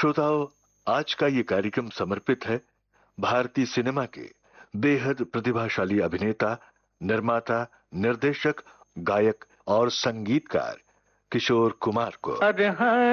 श्रोताओं, आज का ये कार्यक्रम समर्पित है भारतीय सिनेमा के बेहद प्रतिभाशाली अभिनेता, निर्माता, निर्देशक, गायक और संगीतकार किशोर कुमार को। अरे हाँ